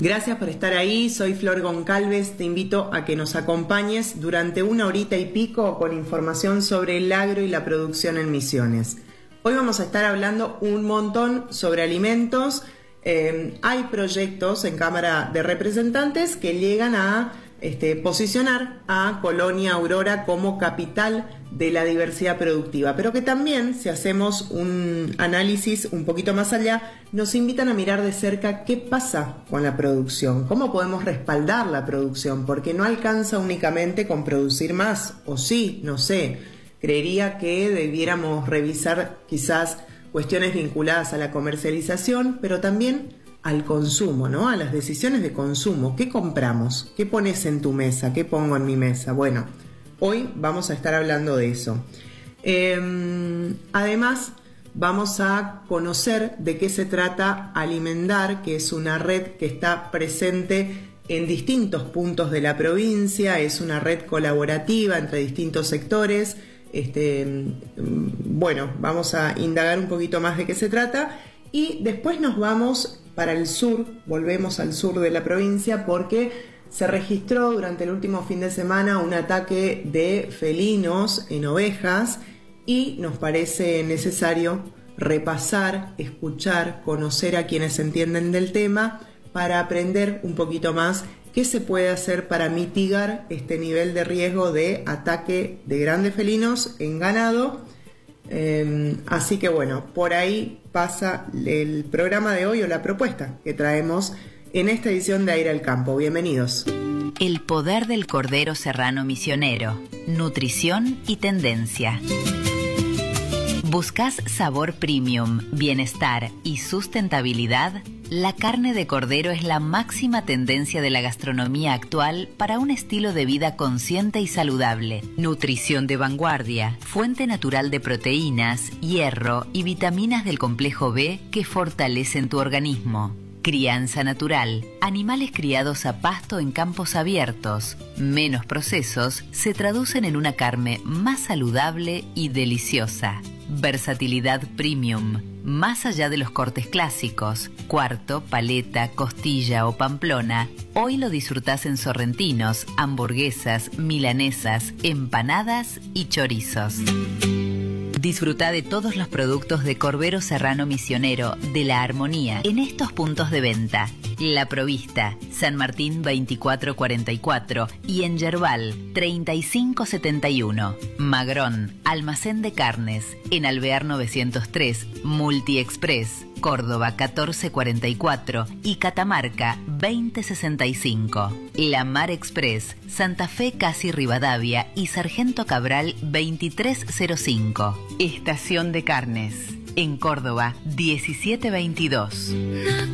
Gracias por estar ahí, soy Flor Goncalves, te invito a que nos acompañes durante 1 horita y pico con información sobre el agro y la producción en Misiones. Hoy vamos a estar hablando un montón sobre alimentos. Hay proyectos en Cámara de Representantes que llegan a posicionar a Colonia Aurora como capital de la diversidad productiva, pero que también, si hacemos un análisis un poquito más allá, nos invitan a mirar de cerca qué pasa con la producción, cómo podemos respaldar la producción, porque no alcanza únicamente con producir más, o sí, no sé, creería que debiéramos revisar quizás cuestiones vinculadas a la comercialización, pero también al consumo, ¿no? A las decisiones de consumo. ¿Qué compramos? ¿Qué pones en tu mesa? ¿Qué pongo en mi mesa? Bueno, hoy vamos a estar hablando de eso. Además, vamos a conocer de qué se trata Alimentar, que es una red que está presente en distintos puntos de la provincia, es una red colaborativa entre distintos sectores. Bueno, vamos a indagar un poquito más de qué se trata y después nos vamos para el sur, volvemos al sur de la provincia porque se registró durante el último fin de semana un ataque de felinos en ovejas y nos parece necesario repasar, escuchar, conocer a quienes entienden del tema para aprender un poquito más qué se puede hacer para mitigar este nivel de riesgo de ataque de grandes felinos en ganado. Así que bueno, por ahí pasa el programa de hoy o la propuesta que traemos en esta edición de Aire al Campo. Bienvenidos. El poder del cordero serrano misionero, nutrición y tendencia. ¿Buscas sabor premium, bienestar y sustentabilidad? La carne de cordero es la máxima tendencia de la gastronomía actual para un estilo de vida consciente y saludable. Nutrición de vanguardia, fuente natural de proteínas, hierro y vitaminas del complejo B que fortalecen tu organismo. Crianza natural, animales criados a pasto en campos abiertos, menos procesos, se traducen en una carne más saludable y deliciosa. Versatilidad premium, más allá de los cortes clásicos, cuarto, paleta, costilla o pamplona, hoy lo disfrutás en sorrentinos, hamburguesas, milanesas, empanadas y chorizos. Disfruta de todos los productos de Cordero Serrano Misionero de La Armonía en estos puntos de venta: La Provista, San Martín 2444 y en Yerbal 3571. Magrón, Almacén de Carnes, en Alvear 903, Multi Express, Córdoba 1444 y Catamarca 2065. La Mar Express, Santa Fe Casi Rivadavia y Sargento Cabral 2305. Estación de Carnes, en Córdoba 1722.